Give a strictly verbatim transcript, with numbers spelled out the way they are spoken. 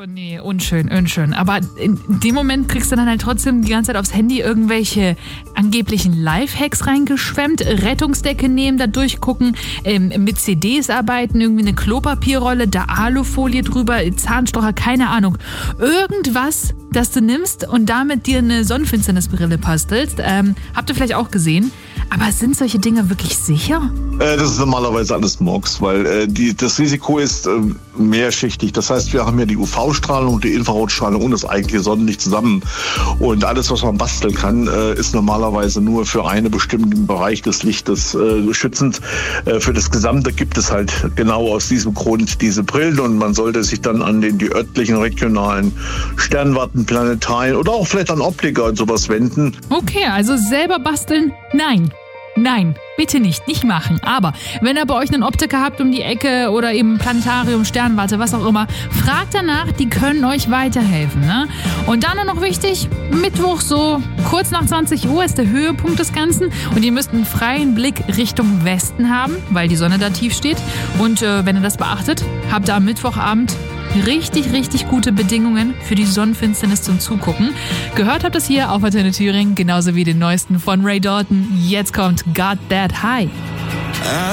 Oh nee, unschön, unschön. Aber in dem Moment kriegst du dann halt trotzdem die ganze Zeit aufs Handy irgendwelche angeblichen Lifehacks reingeschwemmt, Rettungsdecke nehmen, da durchgucken, ähm, mit C Ds arbeiten, irgendwie eine Klopapierrolle, da Alufolie drüber, Zahnstocher, keine Ahnung. Irgendwas, das du nimmst und damit dir eine Sonnenfinsternisbrille bastelst. Ähm, habt ihr vielleicht auch gesehen. Aber sind solche Dinge wirklich sicher? Äh, das ist normalerweise alles Murks, weil äh, die, das Risiko ist äh, mehrschichtig. Das heißt, wir haben ja die U V-Strahlung, die Infrarotstrahlung und das eigentliche Sonnenlicht zusammen. Und alles, was man basteln kann, äh, ist normalerweise nur für einen bestimmten Bereich des Lichtes äh, schützend. Äh, für das Gesamte gibt es halt genau aus diesem Grund diese Brillen und man sollte sich dann an den die örtlichen, regionalen Sternwarten, Planetarien oder auch vielleicht an Optiker und sowas wenden. Okay, also selber basteln? Nein. Nein, bitte nicht, nicht machen. Aber wenn ihr bei euch einen Optiker habt um die Ecke oder eben Planetarium, Sternwarte, was auch immer, fragt danach, die können euch weiterhelfen. Ne? Und dann noch wichtig, Mittwoch so kurz nach zwanzig Uhr ist der Höhepunkt des Ganzen und ihr müsst einen freien Blick Richtung Westen haben, weil die Sonne da tief steht. Und äh, wenn ihr das beachtet, habt ihr am Mittwochabend richtig, richtig gute Bedingungen für die Sonnenfinsternis zum Zugucken. Gehört habt ihr es hier auf Antenne Thüringen, genauso wie den neuesten von Ray Dalton. Jetzt kommt Got That High.